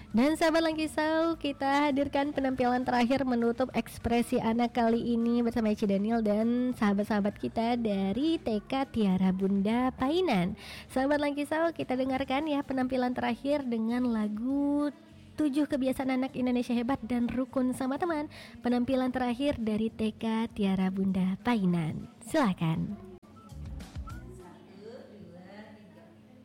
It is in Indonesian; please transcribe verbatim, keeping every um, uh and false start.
Dan sahabat Langkisau, kita hadirkan penampilan terakhir menutup ekspresi anak kali ini bersama Eci Daniel dan sahabat-sahabat kita dari T K Tiara Bunda Painan. Sahabat Langkisau, kita dengarkan ya penampilan terakhir dengan lagu Tujuh Kebiasaan Anak Indonesia Hebat dan Rukun Sama Teman. Penampilan terakhir dari T K Tiara Bunda Painan. Silakan.